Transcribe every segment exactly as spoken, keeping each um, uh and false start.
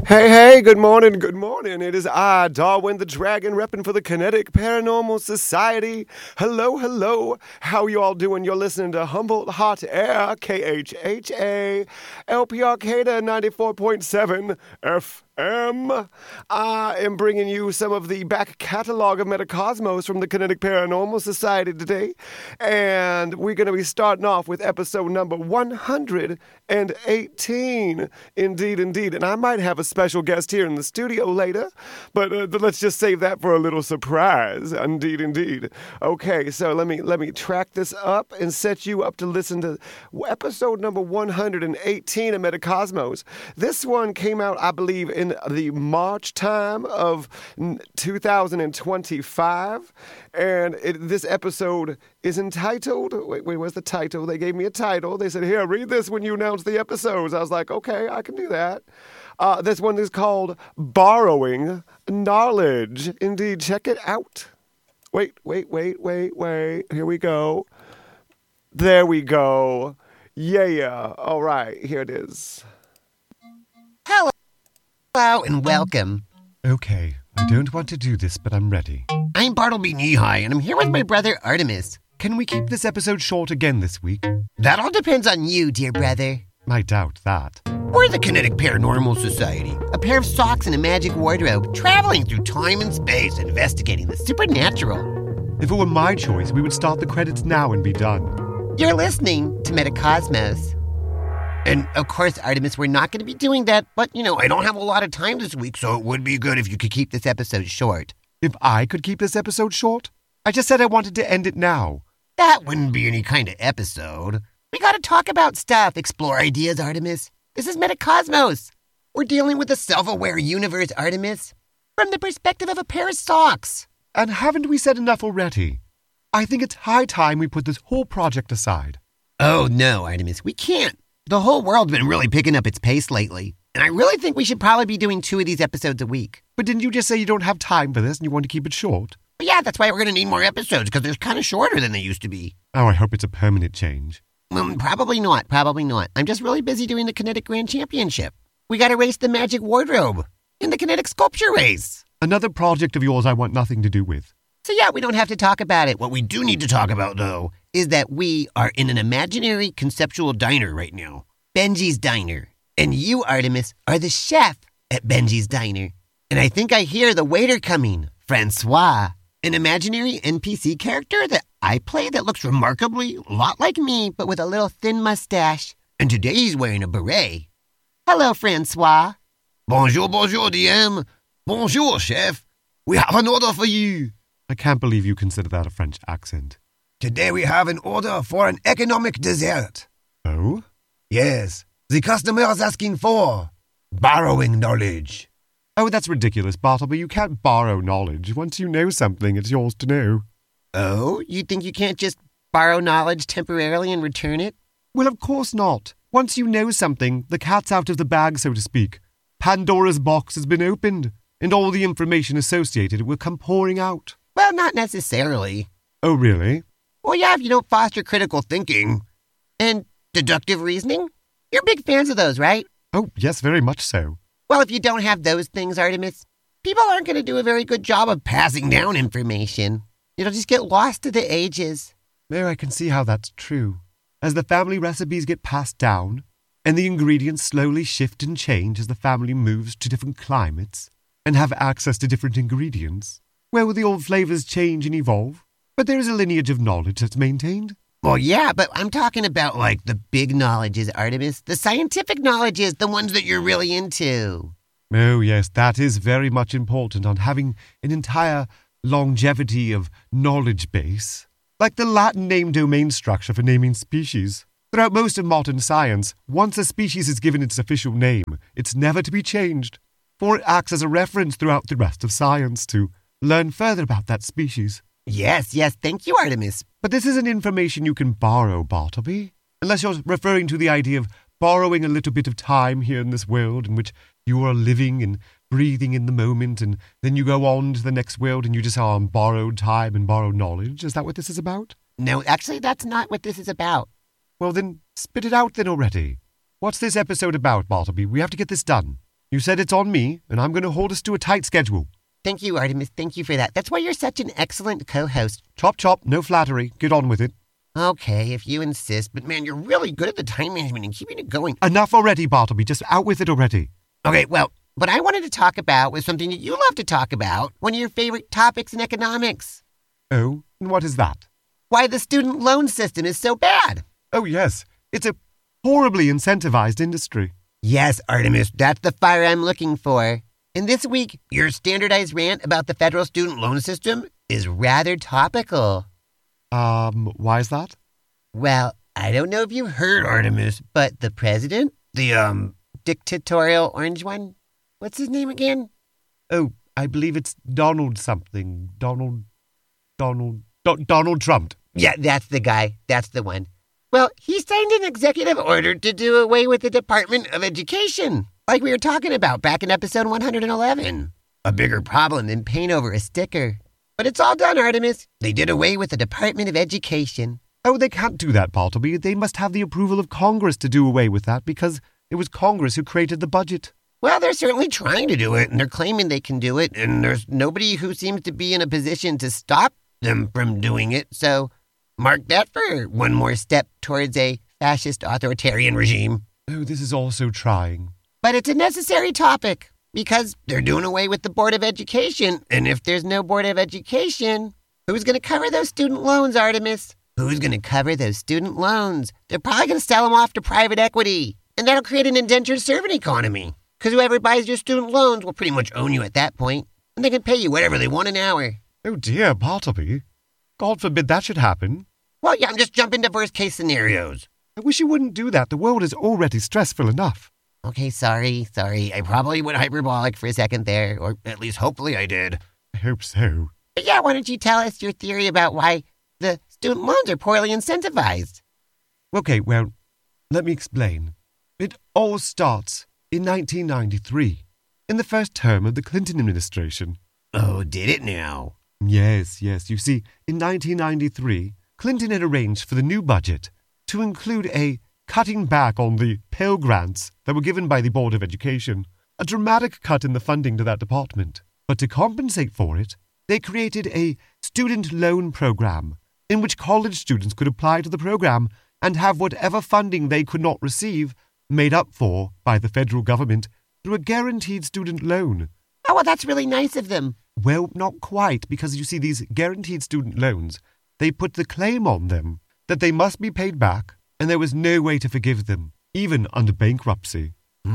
Hey, hey, good morning, good morning. It is I, Darwin the Dragon, repping for the Kinetic Paranormal Society. Hello, hello. How you all doing? You're listening to Humboldt Hot Air, K H H A, L P Arcata ninety-four point seven F M. I am bringing you some of the back catalog of Metacosmos from the Kinetic Paranormal Society today. And we're going to be starting off with episode number one hundred eighteen. Indeed, indeed. And I might have a special guest here in the studio later, but uh, let's just save that for a little surprise. Indeed, indeed. Okay, so let me let me track this up and set you up to listen to episode number one hundred eighteen of Metacosmos. This one came out, I believe, in the March time of two thousand twenty-five, and it, this episode is entitled, wait, wait, what's the title? They gave me a title. They said, here, read this when you announce the episodes. I was like, okay, I can do that. Uh, this one is called Borrowing Knowledge. Indeed, check it out. Wait, wait, wait, wait, wait. Here we go. There we go. Yeah, all right, here it is. Hello. Hello and welcome. Okay, I don't want to do this, but I'm ready. I'm Bartleby Knee-High, and I'm here with my brother Artemis. Can we keep this episode short again this week? That all depends on you, dear brother. I doubt that. We're the Kinetic Paranormal Society, a pair of socks and a magic wardrobe, traveling through time and space, investigating the supernatural. If it were my choice, we would start the credits now and be done. You're listening to Metacosmos. And, of course, Artemis, we're not going to be doing that, but, you know, I don't have a lot of time this week, so it would be good if you could keep this episode short. If I could keep this episode short? I just said I wanted to end it now. That wouldn't be any kind of episode. We gotta talk about stuff, explore ideas, Artemis. This is Metacosmos. We're dealing with a self-aware universe, Artemis, from the perspective of a pair of socks. And haven't we said enough already? I think it's high time we put this whole project aside. Oh, no, Artemis, we can't. The whole world's been really picking up its pace lately, and I really think we should probably be doing two of these episodes a week. But didn't you just say you don't have time for this and you want to keep it short? Well, yeah, that's why we're going to need more episodes, because they're kind of shorter than they used to be. Oh, I hope it's a permanent change. Well, probably not, probably not. I'm just really busy doing the Kinetic Grand Championship. We got to race the magic wardrobe in the Kinetic Sculpture Race. Another project of yours I want nothing to do with. So yeah, we don't have to talk about it. What we do need to talk about, though, is that we are in an imaginary conceptual diner right now. Benji's Diner. And you, Artemis, are the chef at Benji's Diner. And I think I hear the waiter coming, Francois, an imaginary N P C character that I play that looks remarkably a lot like me, but with a little thin mustache. And today he's wearing a beret. Hello, Francois. Bonjour, bonjour, D M. Bonjour, chef. We have an order for you. I can't believe you consider that a French accent. Today we have an order for an economic dessert. Oh? Yes, the customer is asking for borrowing knowledge. Oh, that's ridiculous, Bartleby. You can't borrow knowledge. Once you know something, it's yours to know. Oh, you think you can't just borrow knowledge temporarily and return it? Well, of course not. Once you know something, the cat's out of the bag, so to speak. Pandora's box has been opened, and all the information associated will come pouring out. Well, not necessarily. Oh, really? Well, yeah, if you don't foster critical thinking. And deductive reasoning? You're big fans of those, right? Oh, yes, very much so. Well, if you don't have those things, Artemis, people aren't going to do a very good job of passing down information. It'll just get lost to the ages. There, I can see how that's true. As the family recipes get passed down, and the ingredients slowly shift and change as the family moves to different climates, and have access to different ingredients, where will the old flavors change and evolve? But there is a lineage of knowledge that's maintained. Well, yeah, but I'm talking about, like, the big knowledges, Artemis. The scientific knowledges, the ones that you're really into. Oh, yes, that is very much important on having an entire longevity of knowledge base. Like the Latin name domain structure for naming species. Throughout most of modern science, once a species is given its official name, it's never to be changed, for it acts as a reference throughout the rest of science to learn further about that species. Yes, yes, thank you, Artemis. But this isn't information you can borrow, Bartleby. Unless you're referring to the idea of borrowing a little bit of time here in this world in which you are living and breathing in the moment, and then you go on to the next world and you just are on borrowed time and borrowed knowledge. Is that what this is about? No, actually, that's not what this is about. Well, then, spit it out then already. What's this episode about, Bartleby? We have to get this done. You said it's on me, and I'm going to hold us to a tight schedule. Thank you, Artemis. Thank you for that. That's why you're such an excellent co-host. Chop chop, no flattery. Get on with it. Okay, if you insist. But man, you're really good at the time management and keeping it going. Enough already, Bartleby. Just out with it already. Okay, well, what I wanted to talk about was something that you love to talk about. One of your favorite topics in economics. Oh, and what is that? Why the student loan system is so bad. Oh, yes. It's a horribly incentivized industry. Yes, Artemis, that's the fire I'm looking for. And this week, your standardized rant about the federal student loan system is rather topical. Um, why is that? Well, I don't know if you heard, Artemis, but the president, the, um, dictatorial orange one, what's his name again? Oh, I believe it's Donald something. Donald, Donald, Do- Donald Trump. Yeah, that's the guy. That's the one. Well, he signed an executive order to do away with the Department of Education, like we were talking about back in episode one hundred eleven. A bigger problem than paint over a sticker. But it's all done, Artemis. They did away with the Department of Education. Oh, they can't do that, Bartleby. They must have the approval of Congress to do away with that because it was Congress who created the budget. Well, they're certainly trying to do it, and they're claiming they can do it, and there's nobody who seems to be in a position to stop them from doing it, so mark that for one more step towards a fascist authoritarian regime. Oh, this is all so trying. But it's a necessary topic, because they're doing away with the Board of Education, and if there's no Board of Education, who's going to cover those student loans, Artemis? Who's going to cover those student loans? They're probably going to sell them off to private equity, and that'll create an indentured servant economy, because whoever buys your student loans will pretty much own you at that point, and they can pay you whatever they want an hour. Oh dear, Bartleby. God forbid that should happen. Well, yeah, I'm just jumping to worst-case scenarios. I wish you wouldn't do that. The world is already stressful enough. Okay, sorry, sorry. I probably went hyperbolic for a second there, or at least hopefully I did. I hope so. But yeah, why don't you tell us your theory about why the student loans are poorly incentivized? Okay, well, let me explain. It all starts in nineteen ninety-three, in the first term of the Clinton administration. Oh, did it now? Yes, yes. You see, in nineteen ninety-three, Clinton had arranged for the new budget to include a cutting back on the Pell Grants that were given by the Board of Education, a dramatic cut in the funding to that department. But to compensate for it, they created a student loan program in which college students could apply to the program and have whatever funding they could not receive made up for by the federal government through a guaranteed student loan. Oh, well, that's really nice of them. Well, not quite, because you see, these guaranteed student loans, they put the claim on them that they must be paid back, and there was no way to forgive them, even under bankruptcy.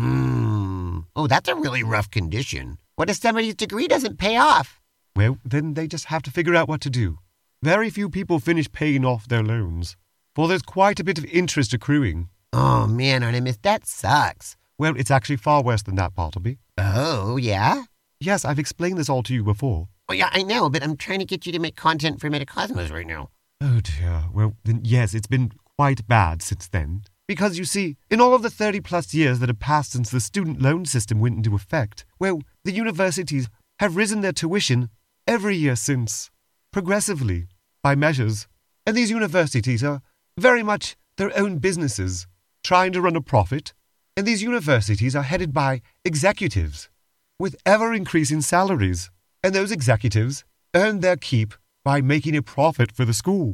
Hmm. Oh, that's a really rough condition. What if somebody's degree doesn't pay off? Well, then they just have to figure out what to do. Very few people finish paying off their loans, for there's quite a bit of interest accruing. Oh, man, Artemis, that sucks. Well, it's actually far worse than that, Bartleby. Oh, yeah? Yes, I've explained this all to you before. Oh, yeah, I know, but I'm trying to get you to make content for Metacosmos right now. Oh, dear. Well, then, yes, it's been quite bad since then. Because, you see, in all of the thirty-plus years that have passed since the student loan system went into effect, well, the universities have risen their tuition every year since, progressively, by measures. And these universities are very much their own businesses, trying to run a profit. And these universities are headed by executives with ever-increasing salaries. And those executives earn their keep by making a profit for the school.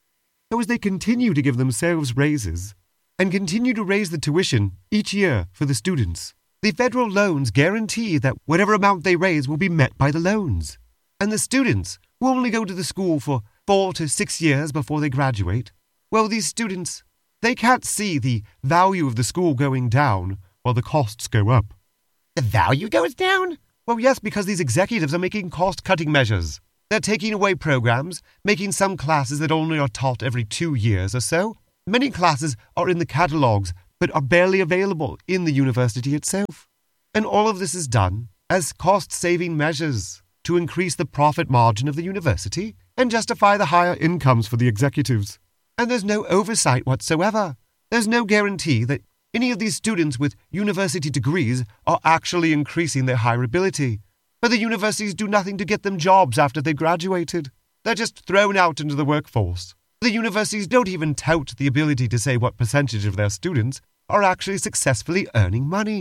So as they continue to give themselves raises and continue to raise the tuition each year for the students, the federal loans guarantee that whatever amount they raise will be met by the loans. And the students who only go to the school for four to six years before they graduate, well, these students, they can't see the value of the school going down while the costs go up. The value goes down? Well, yes, because these executives are making cost-cutting measures. They're taking away programs, making some classes that only are taught every two years or so. Many classes are in the catalogues, but are barely available in the university itself. And all of this is done as cost-saving measures to increase the profit margin of the university and justify the higher incomes for the executives. And there's no oversight whatsoever. There's no guarantee that any of these students with university degrees are actually increasing their hireability. But the universities do nothing to get them jobs after they've graduated. They're just thrown out into the workforce. The universities don't even tout the ability to say what percentage of their students are actually successfully earning money.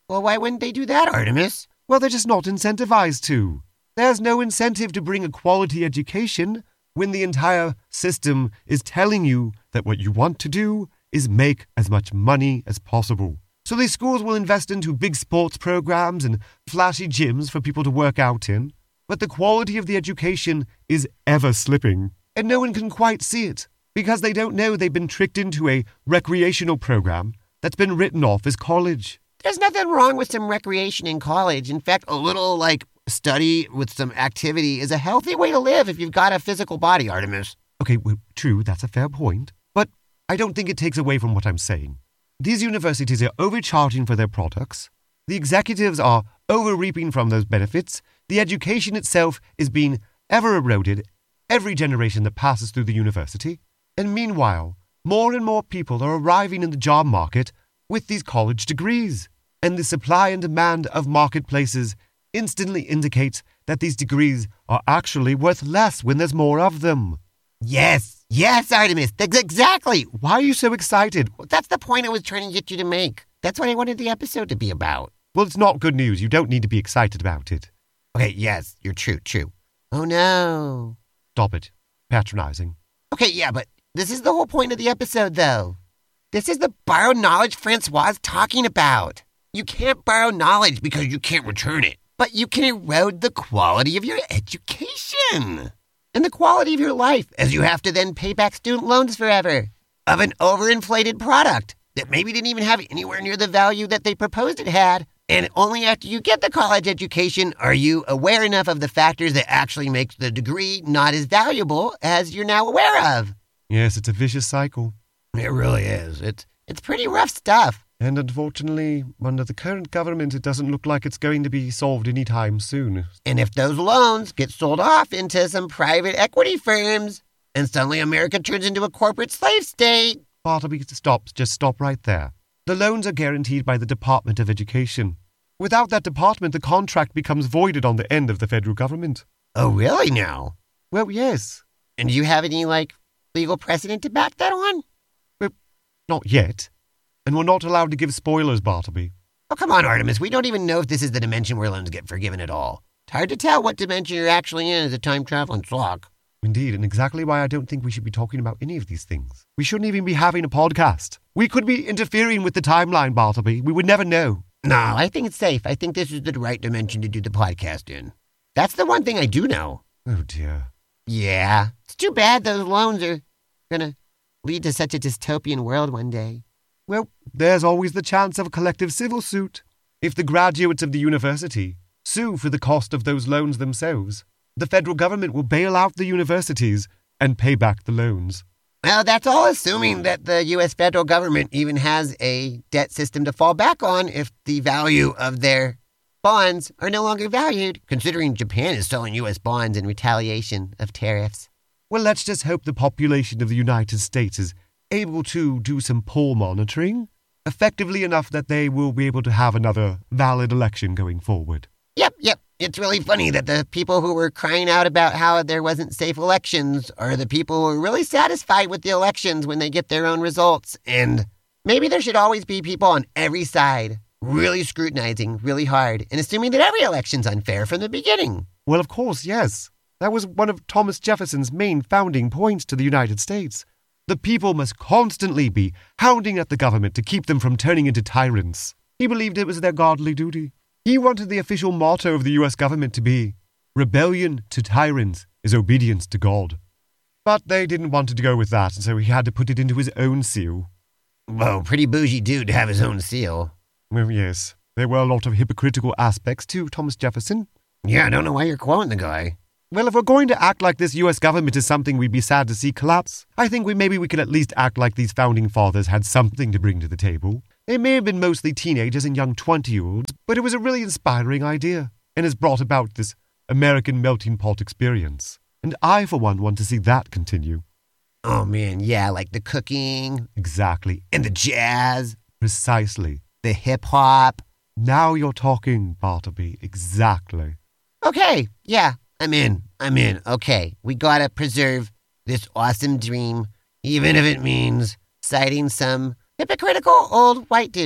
Well, why wouldn't they do that, Artemis? Well, they're just not incentivized to. There's no incentive to bring a quality education when the entire system is telling you that what you want to do is make as much money as possible. So these schools will invest into big sports programs and flashy gyms for people to work out in. But the quality of the education is ever slipping, and no one can quite see it because they don't know they've been tricked into a recreational program that's been written off as college. There's nothing wrong with some recreation in college. In fact, a little, like, study with some activity is a healthy way to live if you've got a physical body, Artemis. Okay, well, true, that's a fair point. But I don't think it takes away from what I'm saying. These universities are overcharging for their products. The executives are over-reaping from those benefits. The education itself is being ever eroded every generation that passes through the university. And meanwhile, more and more people are arriving in the job market with these college degrees. And the supply and demand of marketplaces instantly indicates that these degrees are actually worth less when there's more of them. Yes, yes, Artemis, that's exactly. Why are you so excited? Well, that's the point I was trying to get you to make. That's what I wanted the episode to be about. Well, it's not good news. You don't need to be excited about it. Okay, yes, you're true, true. Oh, no. Stop it. Patronizing. Okay, yeah, but this is the whole point of the episode, though. This is the borrowed knowledge Francois is talking about. You can't borrow knowledge because you can't return it. But you can erode the quality of your education. And the quality of your life, as you have to then pay back student loans forever of an overinflated product that maybe didn't even have anywhere near the value that they proposed it had. And only after you get the college education are you aware enough of the factors that actually make the degree not as valuable as you're now aware of. Yes, it's a vicious cycle. It really is. It's, it's pretty rough stuff. And unfortunately, under the current government, it doesn't look like it's going to be solved anytime soon. And if those loans get sold off into some private equity firms, and suddenly America turns into a corporate slave state. Bartleby, stop. Just stop right there. The loans are guaranteed by the Department of Education. Without that department, the contract becomes voided on the end of the federal government. Oh, really now? Well, yes. And do you have any, like, legal precedent to back that on? Well, not yet. And we're not allowed to give spoilers, Bartleby. Oh, come on, Artemis. We don't even know if this is the dimension where loans get forgiven at all. It's hard to tell what dimension you're actually in as a time-traveling sock. Indeed, and exactly why I don't think we should be talking about any of these things. We shouldn't even be having a podcast. We could be interfering with the timeline, Bartleby. We would never know. No, I think it's safe. I think this is the right dimension to do the podcast in. That's the one thing I do know. Oh, dear. Yeah. It's too bad those loans are going to lead to such a dystopian world one day. Well, there's always the chance of a collective civil suit. If the graduates of the university sue for the cost of those loans themselves, the federal government will bail out the universities and pay back the loans. Well, that's all assuming that the U S federal government even has a debt system to fall back on if the value of their bonds are no longer valued, considering Japan is selling U S bonds in retaliation of tariffs. Well, let's just hope the population of the United States is able to do some poll monitoring effectively enough that they will be able to have another valid election going forward. Yep, yep. It's really funny that the people who were crying out about how there wasn't safe elections are the people who are really satisfied with the elections when they get their own results. And maybe there should always be people on every side really scrutinizing really hard and assuming that every election's unfair from the beginning. Well, of course, yes. That was one of Thomas Jefferson's main founding points to the United States. The people must constantly be hounding at the government to keep them from turning into tyrants. He believed it was their godly duty. He wanted the official motto of the U S government to be, "Rebellion to tyrants is obedience to God." But they didn't want to go with that, and so he had to put it into his own seal. Whoa, pretty bougie dude to have his own seal. Well, yes. There were a lot of hypocritical aspects to Thomas Jefferson. Yeah, I don't know why you're quoting the guy. Well, if we're going to act like this U S government is something we'd be sad to see collapse, I think we maybe we could at least act like these founding fathers had something to bring to the table. They may have been mostly teenagers and young twenty-year-olds, but it was a really inspiring idea, and has brought about this American melting pot experience. And I, for one, want to see that continue. Oh, man, yeah, like the cooking. Exactly. And the jazz. Precisely. The hip-hop. Now you're talking, Bartleby. Exactly. Okay, yeah, I'm in. I'm in. Okay, we gotta preserve this awesome dream, even if it means citing some hypocritical old white dude.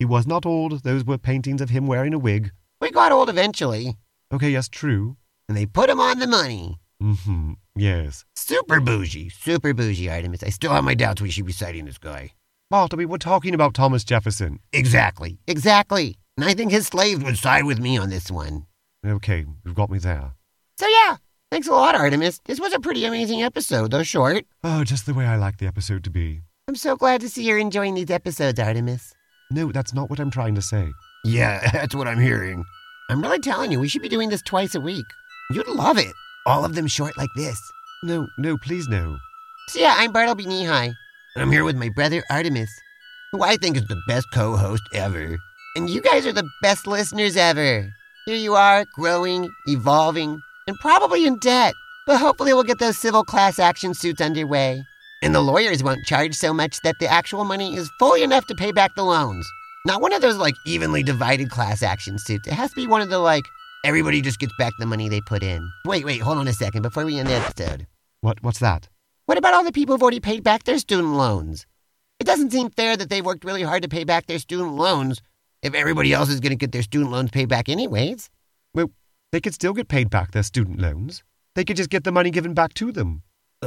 He was not old. Those were paintings of him wearing a wig. We got old eventually. Okay, yes, true. And they put him on the money. Mm-hmm, yes. Super bougie. Super bougie, Artemis. I still have my doubts we should be citing this guy. Bartleby, we're talking about Thomas Jefferson. Exactly. Exactly. And I think his slaves would side with me on this one. Okay, you've got me there. So yeah, thanks a lot, Artemis. This was a pretty amazing episode, though short. Oh, just the way I like the episode to be. I'm so glad to see you're enjoying these episodes, Artemis. No, that's not what I'm trying to say. Yeah, that's what I'm hearing. I'm really telling you, we should be doing this twice a week. You'd love it. All of them short like this. No, no, please no. So yeah, I'm Bartleby Knee-High. And I'm here with my brother Artemis, who I think is the best co-host ever. And you guys are the best listeners ever. Here you are, growing, evolving, and probably in debt. But hopefully we'll get those civil class action suits underway. And the lawyers won't charge so much that the actual money is fully enough to pay back the loans. Not one of those, like, evenly divided class action suits. It has to be one of the, like, everybody just gets back the money they put in. Wait, wait, hold on a second before we end the episode. What? What's that? What about all the people who've already paid back their student loans? It doesn't seem fair that they've worked really hard to pay back their student loans if everybody else is going to get their student loans paid back anyways. Well, they could still get paid back their student loans. They could just get the money given back to them.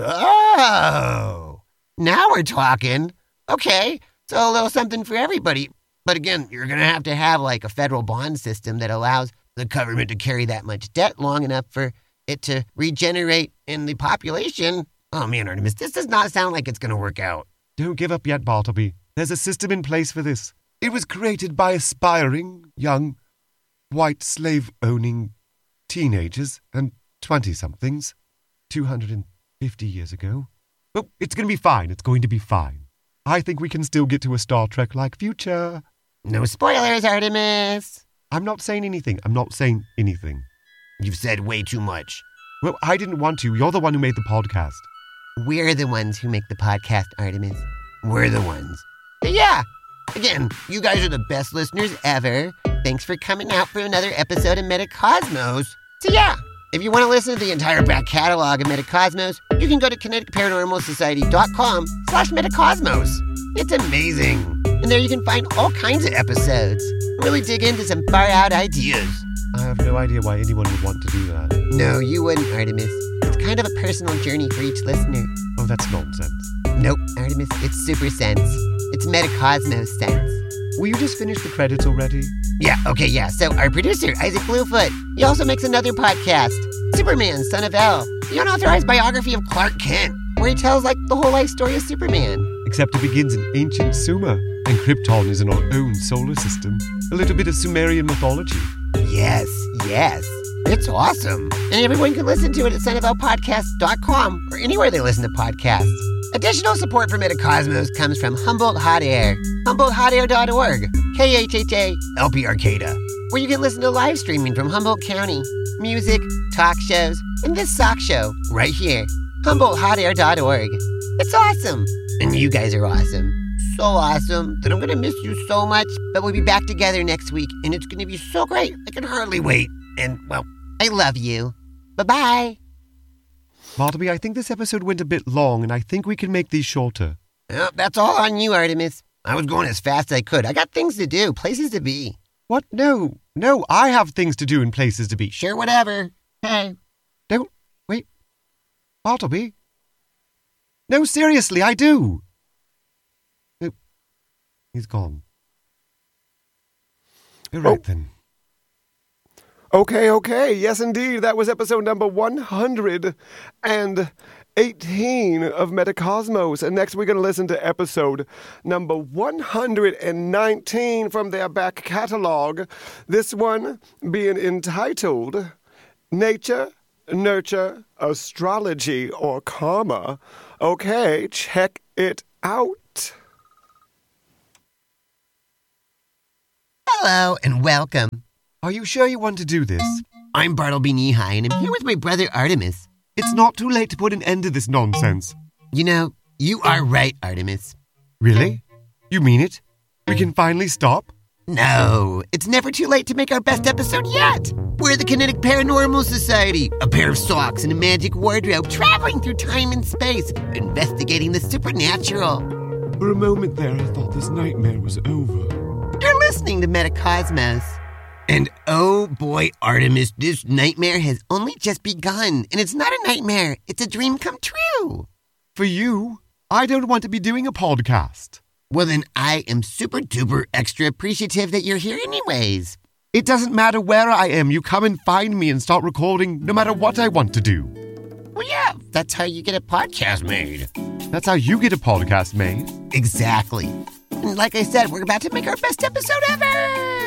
Oh, now we're talking. Okay, so a little something for everybody. But again, you're going to have to have like a federal bond system that allows the government to carry that much debt long enough for it to regenerate in the population. Oh man, Artemis, this does not sound like it's going to work out. Don't give up yet, Bartleby. There's a system in place for this. It was created by aspiring, young, white slave-owning teenagers and twenty-somethings two hundred fifty years ago. Well, it's going to be fine. It's going to be fine. I think we can still get to a Star Trek-like future. No spoilers, Artemis. I'm not saying anything. I'm not saying anything. You've said way too much. Well, I didn't want to. You're the one who made the podcast. We're the ones who make the podcast, Artemis. We're the ones. But yeah, again, you guys are the best listeners ever. Thanks for coming out for another episode of Metacosmos. So yeah, if you want to listen to the entire back catalog of Metacosmos, you can go to kinetic paranormal society dot com slash Metacosmos. It's amazing. And there you can find all kinds of episodes. Really dig into some far-out ideas. I have no idea why anyone would want to do that. No, you wouldn't, Artemis. It's kind of a personal journey for each listener. Oh, that's nonsense. Nope, Artemis, it's super sense. It's Metacosmos sense. Will you just finish the credits already? Yeah, okay, yeah. So our producer, Isaac Bluefoot, he also makes another podcast, Superman, Son of El, the unauthorized biography of Clark Kent, where he tells, like, the whole life story of Superman. Except it begins in ancient Sumer, and Krypton is in our own solar system. A little bit of Sumerian mythology. Yes, yes. It's awesome. And everyone can listen to it at son of el podcast dot com or anywhere they listen to podcasts. Additional support for Metacosmos comes from Humboldt Hot Air, humboldt hot air dot org, K H H A L P Arcata, where you can listen to live streaming from Humboldt County, music, talk shows, and this sock show right here, humboldt hot air dot org. It's awesome. And you guys are awesome. So awesome that I'm going to miss you so much, but we'll be back together next week, and it's going to be so great. I can hardly wait. And, well, I love you. Bye-bye. Bartleby, I think this episode went a bit long, and I think we can make these shorter. Well, that's all on you, Artemis. I was going as fast as I could. I got things to do, places to be. What? No. No, I have things to do and places to be. Sure, whatever. Hey. Don't. Wait. Bartleby? No, seriously, I do. No. He's gone. All right, Oh. then. Okay, okay. Yes, indeed. That was episode number one hundred eighteen of Metacosmos. And next we're going to listen to episode number one hundred nineteen from their back catalog. This one being entitled Nature, Nurture, Astrology, or Karma. Okay, check it out. Hello and welcome. Are you sure you want to do this? I'm Bartleby Knee-High, and I'm here with my brother Artemis. It's not too late to put an end to this nonsense. You know, you are right, Artemis. Really? You mean it? We can finally stop? No, it's never too late to make our best episode yet. We're the Kinetic Paranormal Society, a pair of socks and a magic wardrobe traveling through time and space, investigating the supernatural. For a moment there, I thought this nightmare was over. You're listening to Metacosmos. And oh boy, Artemis, this nightmare has only just begun. And it's not a nightmare, it's a dream come true. For you, I don't want to be doing a podcast. Well, then I am super duper extra appreciative that you're here anyways. It doesn't matter where I am. You come and find me and start recording no matter what I want to do. Well, yeah, that's how you get a podcast made. That's how you get a podcast made. Exactly. And like I said, we're about to make our best episode ever.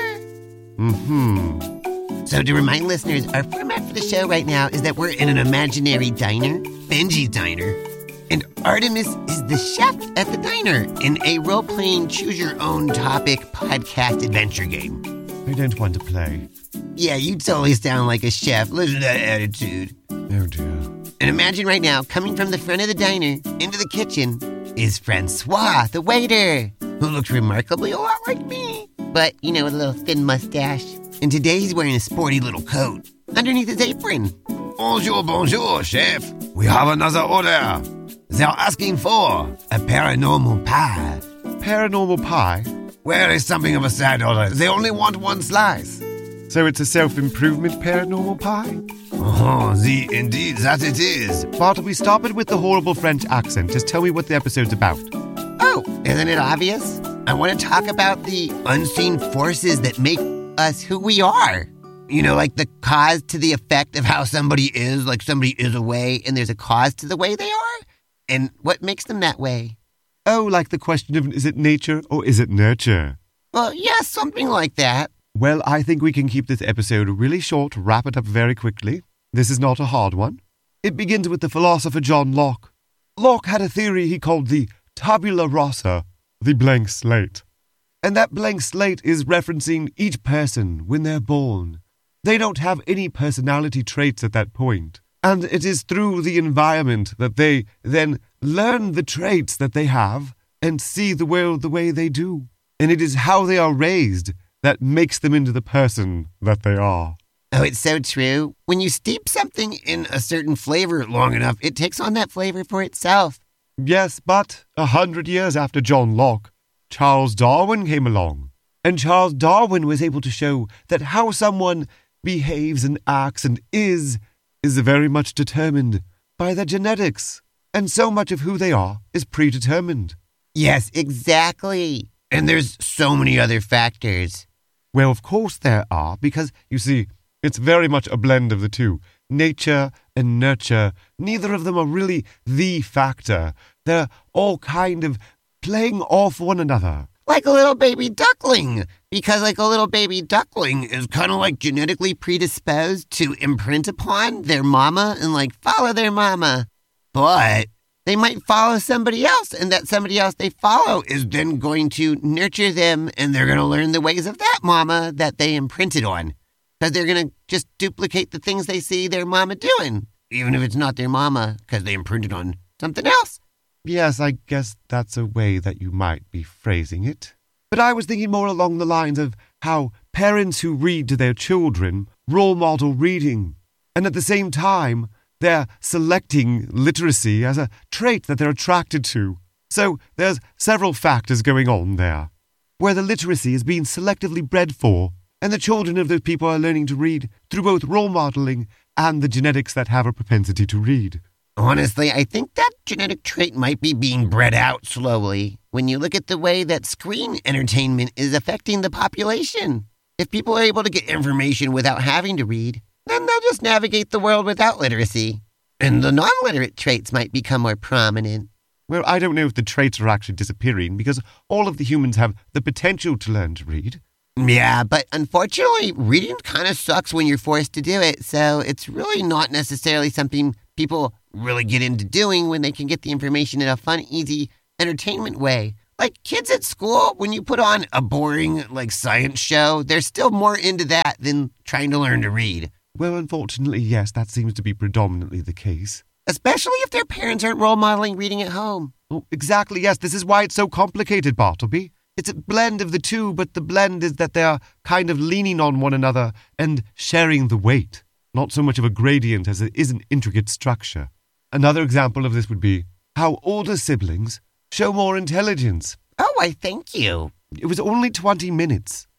Mm-hmm. So to remind listeners, our format for the show right now is that we're in an imaginary diner, Benji's Diner, and Artemis is the chef at the diner in a role-playing choose-your-own-topic podcast adventure game. I don't want to play. Yeah, you totally sound like a chef. Listen to that attitude. Oh, dear. And imagine right now, coming from the front of the diner into the kitchen is Francois, the waiter, who looks remarkably a lot like me. But, you know, with a little thin mustache. And today he's wearing a sporty little coat underneath his apron. Bonjour, bonjour, chef. We have another order. They're asking for a paranormal pie. Paranormal pie? Where is something of a side order? They only want one slice. So it's a self-improvement paranormal pie? Oh, the indeed that it is. Bartleby, stop it with the horrible French accent. Just tell me what the episode's about. Oh, isn't it obvious? I want to talk about the unseen forces that make us who we are. You know, like the cause to the effect of how somebody is, like somebody is a way and there's a cause to the way they are. And what makes them that way? Oh, like the question of is it nature or is it nurture? Well, yeah, something like that. Well, I think we can keep this episode really short, wrap it up very quickly. This is not a hard one. It begins with the philosopher John Locke. Locke had a theory he called the tabula rasa, the blank slate. And that blank slate is referencing each person when they're born. They don't have any personality traits at that point. And it is through the environment that they then learn the traits that they have and see the world the way they do. And it is how they are raised that makes them into the person that they are. Oh, it's so true. When you steep something in a certain flavor long enough, it takes on that flavor for itself. Yes, but a hundred years after John Locke, Charles Darwin came along. And Charles Darwin was able to show that how someone behaves and acts and is, is very much determined by their genetics. And so much of who they are is predetermined. Yes, exactly. And there's so many other factors. Well, of course there are, because, you see, it's very much a blend of the two. Nature and nurture, neither of them are really the factor. They're all kind of playing off one another. Like a little baby duckling. Because like a little baby duckling is kind of like genetically predisposed to imprint upon their mama and like follow their mama. But they might follow somebody else, and that somebody else they follow is then going to nurture them, and they're going to learn the ways of that mama that they imprinted on. Because they're going to just duplicate the things they see their mama doing, even if it's not their mama, because they imprinted on something else. Yes, I guess that's a way that you might be phrasing it. But I was thinking more along the lines of how parents who read to their children role model reading, and at the same time, they're selecting literacy as a trait that they're attracted to. So there's several factors going on there, where the literacy is being selectively bred for, and the children of those people are learning to read through both role modeling and the genetics that have a propensity to read. Honestly, I think that genetic trait might be being bred out slowly when you look at the way that screen entertainment is affecting the population. If people are able to get information without having to read, then they'll just navigate the world without literacy. And the non-literate traits might become more prominent. Well, I don't know if the traits are actually disappearing because all of the humans have the potential to learn to read. Yeah, but unfortunately, reading kind of sucks when you're forced to do it, so it's really not necessarily something people really get into doing when they can get the information in a fun, easy, entertainment way. Like kids at school, when you put on a boring, like, science show, they're still more into that than trying to learn to read. Well, unfortunately, yes, that seems to be predominantly the case. Especially if their parents aren't role modeling reading at home. Oh, exactly, yes, this is why it's so complicated, Bartleby. It's a blend of the two, but the blend is that they are kind of leaning on one another and sharing the weight. Not so much of a gradient as it is an intricate structure. Another example of this would be how older siblings show more intelligence. Oh, I thank you. It was only twenty minutes,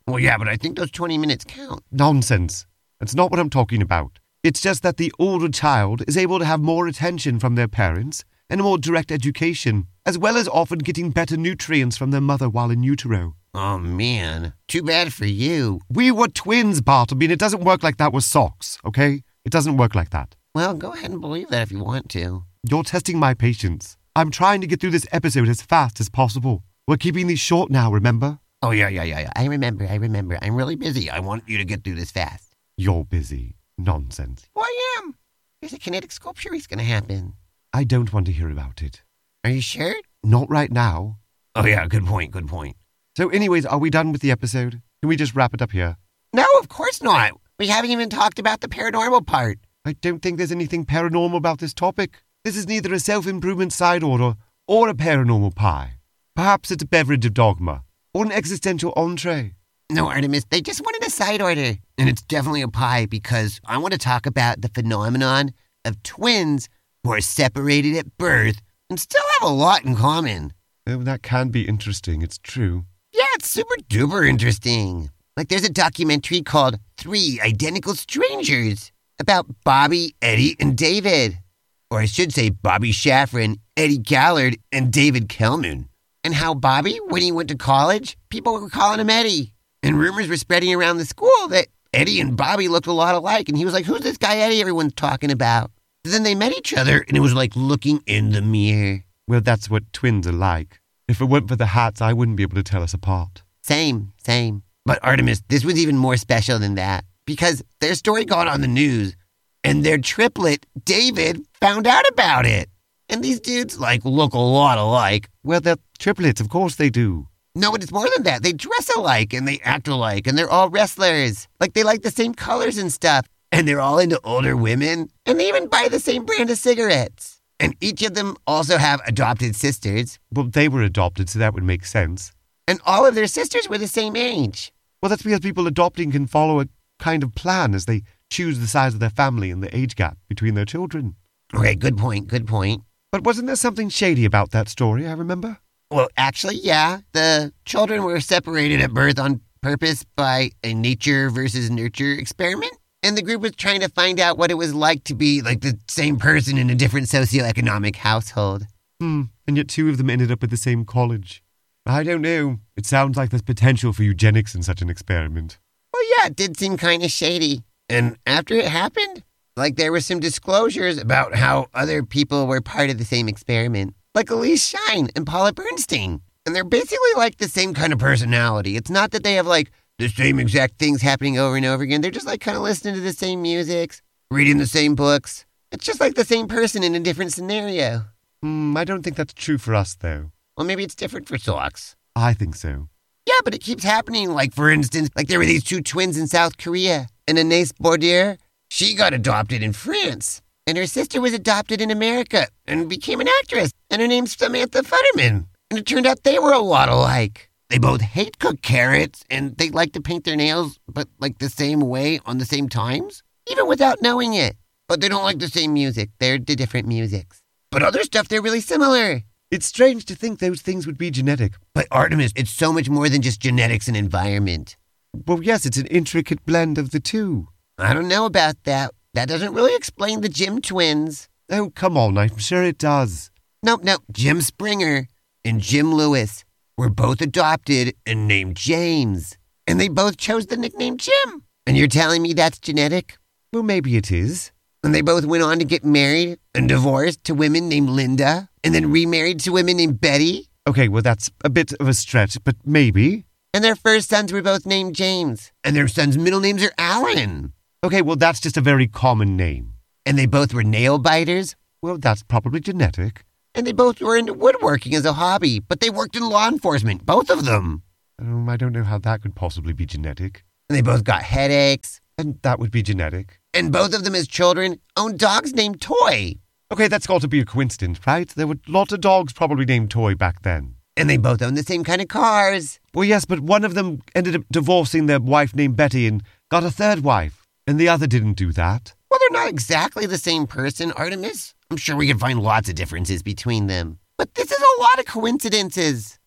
Well, yeah, but I think those twenty minutes count. Nonsense. That's not what I'm talking about. It's just that the older child is able to have more attention from their parents and a more direct education, as well as often getting better nutrients from their mother while in utero. Oh, man. Too bad for you. We were twins, Bart. I mean, it doesn't work like that with socks, okay? It doesn't work like that. Well, go ahead and believe that if you want to. You're testing my patience. I'm trying to get through this episode as fast as possible. We're keeping these short now, remember? Oh, yeah, yeah, yeah, yeah. I remember, I remember. I'm really busy. I want you to get through this fast. You're busy. Nonsense. Well, I am. There's a kinetic sculpture race going to happen. I don't want to hear about it. Are you sure? Not right now. Oh, yeah, good point, good point. So anyways, are we done with the episode? Can we just wrap it up here? No, of course not. We haven't even talked about the paranormal part. I don't think there's anything paranormal about this topic. This is neither a self-improvement side order or a paranormal pie. Perhaps it's a beverage of dogma or an existential entree. No, Artemis, they just wanted a side order. And it's definitely a pie because I want to talk about the phenomenon of twins who are separated at birth and still have a lot in common. Oh, that can be interesting. It's true. Yeah, it's super duper interesting. Like there's a documentary called Three Identical Strangers about Bobby, Eddie, and David. Or I should say Bobby Shafran, Eddie Gallard, and David Kellman. And how Bobby, when he went to college, people were calling him Eddie. And rumors were spreading around the school that Eddie and Bobby looked a lot alike. And he was like, who's this guy Eddie everyone's talking about? And then they met each other, and it was like looking in the mirror. Well, that's what twins are like. If it weren't for the hats, I wouldn't be able to tell us apart. Same, same. But Artemis, this was even more special than that. Because their story got on the news, and their triplet, David, found out about it. And these dudes, like, look a lot alike. Well, they're triplets, of course they do. No, but it's more than that. They dress alike and they act alike and they're all wrestlers. Like they like the same colors and stuff. And they're all into older women. And they even buy the same brand of cigarettes. And each of them also have adopted sisters. Well, they were adopted, so that would make sense. And all of their sisters were the same age. Well, that's because people adopting can follow a kind of plan as they choose the size of their family and the age gap between their children. Okay, good point, good point. But wasn't there something shady about that story, I remember? Well, actually, yeah. The children were separated at birth on purpose by a nature versus nurture experiment. And the group was trying to find out what it was like to be like the same person in a different socioeconomic household. Hmm, and yet two of them ended up at the same college. I don't know. It sounds like there's potential for eugenics in such an experiment. Well, yeah, it did seem kind of shady. And after it happened, like there were some disclosures about how other people were part of the same experiment. Like Elise Shine and Paula Bernstein. And they're basically like the same kind of personality. It's not that they have like the same exact things happening over and over again. They're just like kind of listening to the same music, reading the same books. It's just like the same person in a different scenario. Hmm, I don't think that's true for us, though. Well, maybe it's different for Socks. I think so. Yeah, but it keeps happening. Like, for instance, like there were these two twins in South Korea. And Anais Bordier, she got adopted in France. And her sister was adopted in America and became an actress. And her name's Samantha Futterman. And it turned out they were a lot alike. They both hate cooked carrots, and they like to paint their nails, but like the same way on the same times, even without knowing it. But they don't like the same music. They're the different musics. But other stuff, they're really similar. It's strange to think those things would be genetic. But Artemis, it's so much more than just genetics and environment. Well, yes, it's an intricate blend of the two. I don't know about that. That doesn't really explain the Jim twins. Oh, come on, I'm sure it does. Nope, nope. Jim Springer and Jim Lewis were both adopted and named James. And they both chose the nickname Jim. And you're telling me that's genetic? Well, maybe it is. And they both went on to get married and divorced to women named Linda and then remarried to women named Betty. Okay, well, that's a bit of a stretch, but maybe. And their first sons were both named James. And their sons' middle names are Alan. Okay, well, that's just a very common name. And they both were nail biters. Well, that's probably genetic. And they both were into woodworking as a hobby, but they worked in law enforcement, both of them. Um, I don't know how that could possibly be genetic. And they both got headaches. And that would be genetic. And both of them as children owned dogs named Toy. Okay, that's got to be a coincidence, right? There were lots of dogs probably named Toy back then. And they both owned the same kind of cars. Well, yes, but one of them ended up divorcing their wife named Betty and got a third wife. And the other didn't do that. Well, they're not exactly the same person, Artemis. I'm sure we can find lots of differences between them. But this is a lot of coincidences.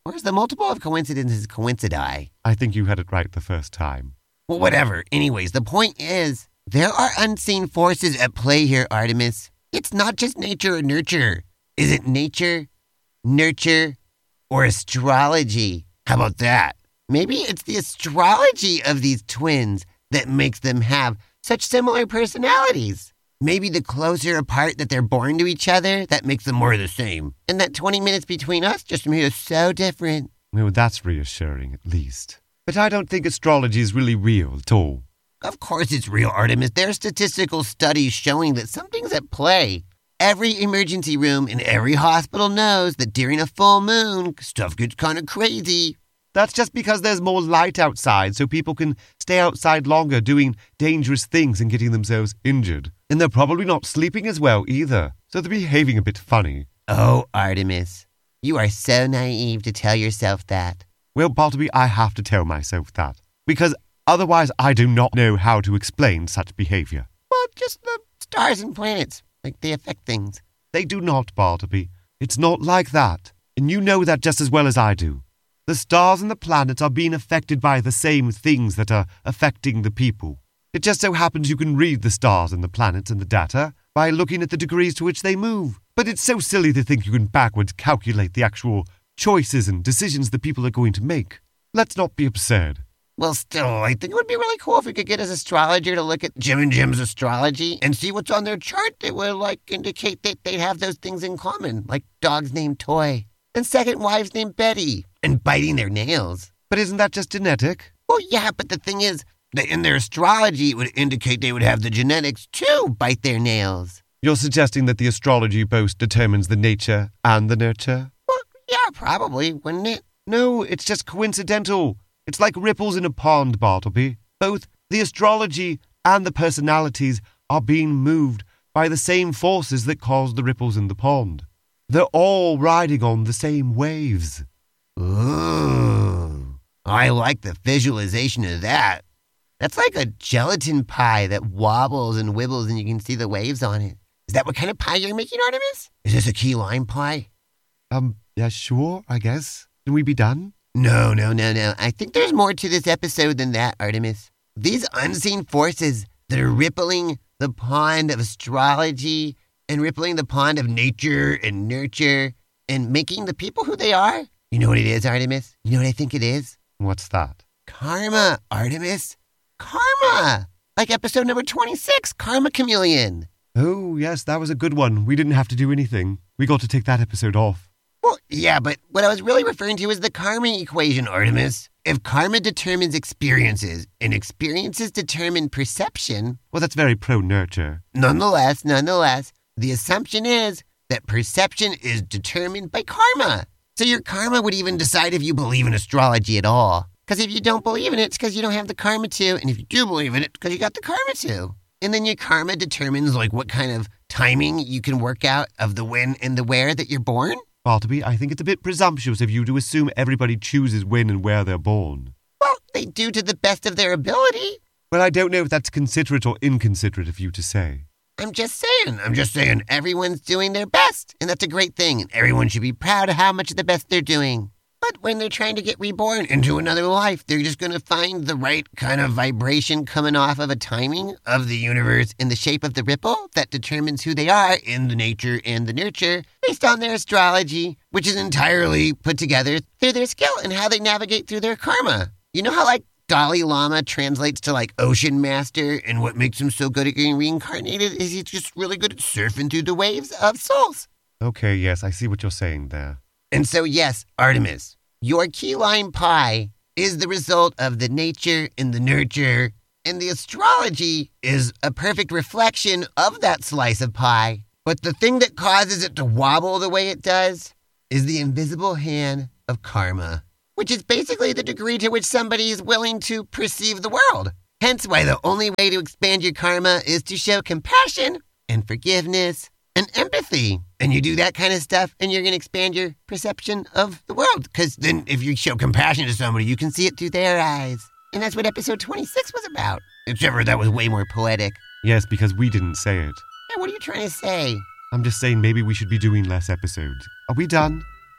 Or is the multiple of coincidences coincidi? I think you had it right the first time. Well, whatever. Anyways, the point is, there are unseen forces at play here, Artemis. It's not just nature or nurture. Is it nature, nurture, or astrology? How about that? Maybe it's the astrology of these twins that makes them have such similar personalities. Maybe the closer apart that they're born to each other, that makes them more the same. And that twenty minutes between us just made us so different. Well, that's reassuring, at least. But I don't think astrology is really real at all. Of course it's real, Artemis. There are statistical studies showing that something's at play. Every emergency room in every hospital knows that during a full moon, stuff gets kind of crazy. That's just because there's more light outside, so people can stay outside longer doing dangerous things and getting themselves injured. And they're probably not sleeping as well either, so they're behaving a bit funny. Oh, Artemis, you are so naive to tell yourself that. Well, Bartleby, I have to tell myself that, because otherwise I do not know how to explain such behavior. Well, just the stars and planets, like they affect things. They do not, Bartleby. It's not like that, and you know that just as well as I do. The stars and the planets are being affected by the same things that are affecting the people. It just so happens you can read the stars and the planets and the data by looking at the degrees to which they move. But it's so silly to think you can backwards calculate the actual choices and decisions that people are going to make. Let's not be absurd. Well, still, I think it would be really cool if we could get an astrologer to look at Jim and Jim's astrology and see what's on their chart that would, like, indicate that they'd have those things in common, like dogs named Toy and second wives named Betty and biting their nails. But isn't that just genetic? Well, yeah, but the thing is that in their astrology, it would indicate they would have the genetics to bite their nails. You're suggesting that the astrology both determines the nature and the nurture? Well, yeah, probably, wouldn't it? No, it's just coincidental. It's like ripples in a pond, Bartleby. Both the astrology and the personalities are being moved by the same forces that cause the ripples in the pond. They're all riding on the same waves. Ooh, I like the visualization of that. That's like a gelatin pie that wobbles and wibbles and you can see the waves on it. Is that what kind of pie you're making, Artemis? Is this a key lime pie? Um, yeah, sure, I guess. Can we be done? No, no, no, no. I think there's more to this episode than that, Artemis. These unseen forces that are rippling the pond of astrology and rippling the pond of nature and nurture and making the people who they are. You know what it is, Artemis? You know what I think it is? What's that? Karma, Artemis. Karma. Like episode number twenty-six, Karma Chameleon. Oh, yes, that was a good one. We didn't have to do anything. We got to take that episode off. Well, yeah, but what I was really referring to is the karma equation, Artemis. If karma determines experiences and experiences determine perception... Well, that's very pro-nurture. Nonetheless, nonetheless, the assumption is that perception is determined by karma. So your karma would even decide if you believe in astrology at all. Because if you don't believe in it, it's because you don't have the karma to. And if you do believe in it, it's because you got the karma to. And then your karma determines like what kind of timing you can work out of the when and the where that you're born. Bartleby, I think it's a bit presumptuous of you to assume everybody chooses when and where they're born. Well, they do to the best of their ability. Well, I don't know if that's considerate or inconsiderate of you to say. I'm just saying, I'm just saying everyone's doing their best, and that's a great thing, and everyone should be proud of how much of the best they're doing. But when they're trying to get reborn into another life, they're just going to find the right kind of vibration coming off of a timing of the universe in the shape of the ripple that determines who they are in the nature and the nurture based on their astrology, which is entirely put together through their skill and how they navigate through their karma. You know how, like, Dalai Lama translates to, like, ocean master, and what makes him so good at getting reincarnated is he's just really good at surfing through the waves of souls. Okay, yes, I see what you're saying there. And so, yes, Artemis, your key lime pie is the result of the nature and the nurture, and the astrology is a perfect reflection of that slice of pie. But the thing that causes it to wobble the way it does is the invisible hand of karma, which is basically the degree to which somebody is willing to perceive the world. Hence why the only way to expand your karma is to show compassion and forgiveness and empathy. And you do that kind of stuff, and you're going to expand your perception of the world. Because then if you show compassion to somebody, you can see it through their eyes. And that's what episode twenty-six was about. Except for that was way more poetic. Yes, because we didn't say it. Hey, what are you trying to say? I'm just saying maybe we should be doing less episodes. Are we done?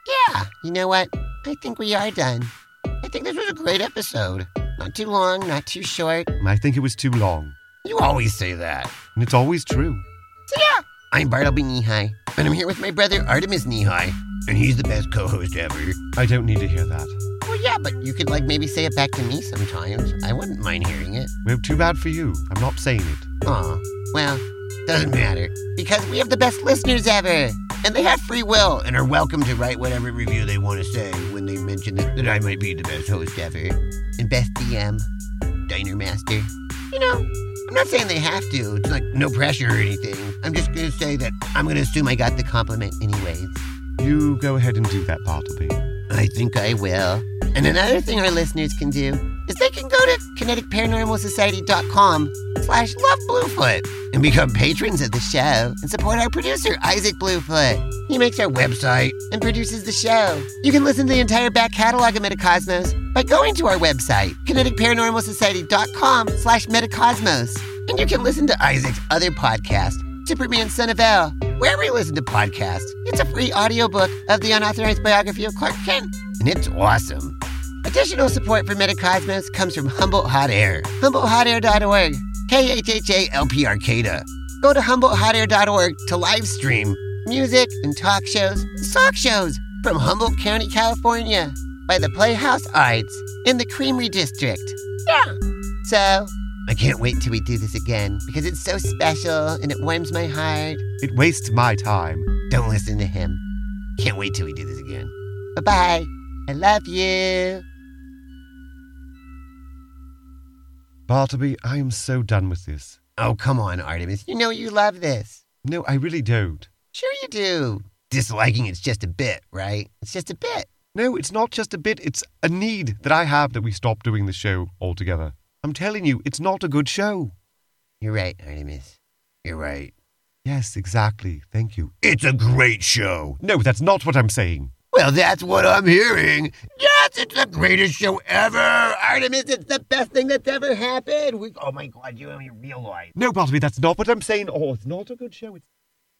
Yeah, you know what? I think we are done. I think this was a great episode. Not too long, not too short. I think it was too long. You always say that. And it's always true. So yeah, I'm Bartleby Knee-High, and I'm here with my brother Artemis Knee-High, and he's the best co-host ever. I don't need to hear that. Well, yeah, but you could, like, maybe say it back to me sometimes. I wouldn't mind hearing it. Well, too bad for you. I'm not saying it. Aw, well, doesn't matter, because we have the best listeners ever, and they have free will and are welcome to write whatever review they want to say when they mention that, that I might be the best host ever, and best D M, Diner Master. You know, I'm not saying they have to. It's like no pressure or anything. I'm just going to say that I'm going to assume I got the compliment anyways. You go ahead and do that, Bartleby. I think I will. And another thing our listeners can do is they can go to kinetic paranormal society dot com slash love Bluefoot and become patrons of the show and support our producer, Isaac Bluefoot. He makes our website and produces the show. You can listen to the entire back catalog of Metacosmos by going to our website, kinetic paranormal society dot com slash metacosmos. And you can listen to Isaac's other podcast, Superman Son of El, wherever you listen to podcasts. It's a free audiobook of the unauthorized biography of Clark Kent, and it's awesome. Additional support for Metacosmos comes from Humboldt Hot Air, humboldt hot air dot org, K H H A L P Arcata. Go to humboldt hot air dot org to live stream music and talk shows, and talk shows from Humboldt County, California, by the Playhouse Arts in the Creamery District. Yeah. So, I can't wait till we do this again because it's so special and it warms my heart. It wastes my time. Don't listen to him. Can't wait till we do this again. Bye-bye. I love you. Bartleby, I am so done with this. Oh, come on, Artemis. You know you love this. No, I really don't. Sure you do. Disliking it's just a bit, right? It's just a bit. No, it's not just a bit. It's a need that I have that we stop doing the show altogether. I'm telling you, it's not a good show. You're right, Artemis. You're right. Yes, exactly. Thank you. It's a great show. No, that's not what I'm saying. Well, that's what I'm hearing. Yes, it's the greatest show ever. Artemis, it's the best thing that's ever happened. We, oh, my God, you only realize. No, Bartleby, that's not what I'm saying. Oh, it's not a good show. It's...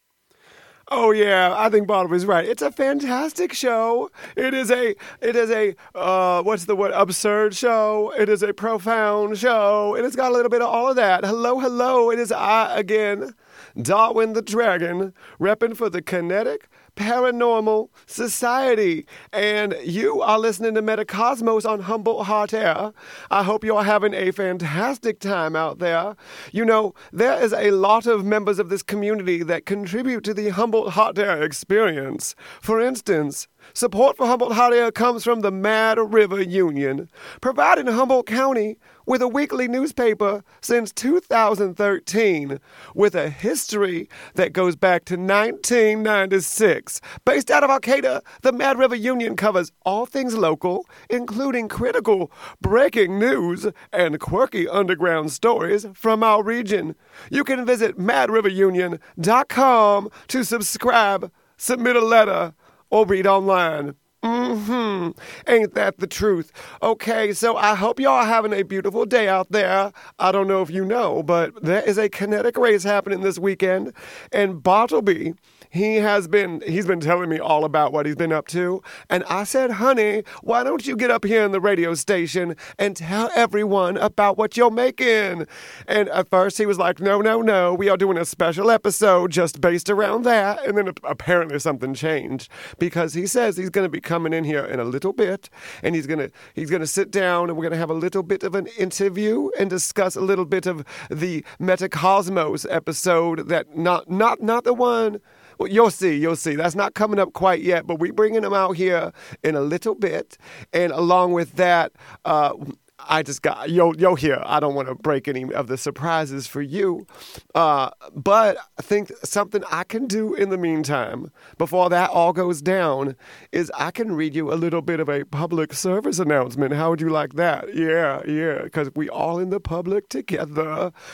Oh yeah, I think Bartleby's right. It's a fantastic show. It is a, it is a, uh, what's the word? Absurd show. It is a profound show. It has got a little bit of all of that. Hello, hello. It is I again, Darwin the Dragon, repping for the Kinetic Paranormal Society. And you are listening to Metacosmos on Humboldt Hot Air. I hope you're having a fantastic time out there. You know, there is a lot of members of this community that contribute to the Humboldt Hot Air experience. For instance, support for Humboldt Hot Air comes from the Mad River Union, providing Humboldt County with a weekly newspaper since two thousand thirteen, with a history that goes back to nineteen ninety-six. Based out of Arcata, the Mad River Union covers all things local, including critical breaking news and quirky underground stories from our region. You can visit mad river union dot com to subscribe, submit a letter, or read online. Mm-hmm. Ain't that the truth? Okay, so I hope y'all are having a beautiful day out there. I don't know if you know, but there is a kinetic race happening this weekend, and Bartleby, he has been, he's been telling me all about what he's been up to, and I said, honey, why don't you get up here in the radio station and tell everyone about what you're making? And at first he was like, no, no, no, we are doing a special episode just based around that, and then apparently something changed, because he says he's going to be coming in here in a little bit, and he's gonna he's gonna sit down, and we're gonna have a little bit of an interview and discuss a little bit of the Metacosmos episode. That not not not the one. Well, you'll see, you'll see. That's not coming up quite yet, but we're bringing him out here in a little bit, and along with that, uh, I just got, you'll, you'll hear, I don't want to break any of the surprises for you, uh, but I think something I can do in the meantime, before that all goes down, is I can read you a little bit of a public service announcement. How would you like that? Yeah, yeah, because we all in the public together.